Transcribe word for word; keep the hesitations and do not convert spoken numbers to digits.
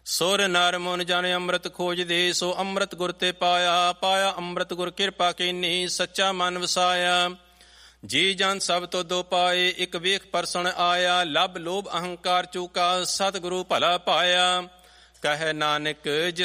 ਸੁਰ ਨਰ ਮੁਨ ਜਨ ਅੰਮ੍ਰਿਤ ਖੋਜਦੇ, ਸੋ ਅੰਮ੍ਰਿਤ ਗੁਰ ਤੇ ਪਾਇਆ। ਪਾਇਆ ਅੰਮ੍ਰਿਤ ਗੁਰ ਕਿਰਪਾ ਕੀਨੀ, ਸੱਚਾ ਮਨ ਵਸਾਇਆ। ਜੀ ਜਨ ਸਭ ਤੋਂ ਦੋ ਪਾਏ, ਇੱਕ ਵੇਖ ਪਰਸਣ ਆਇਆ। ਲੱਭ ਲੋਭ ਅਹੰਕਾਰ ਚੂਕਾ, ਸਤਿਗੁਰੂ ਭਲਾ ਪਾਇਆ। ਕਹੈ ਨਾਨਕ ਜਿਸ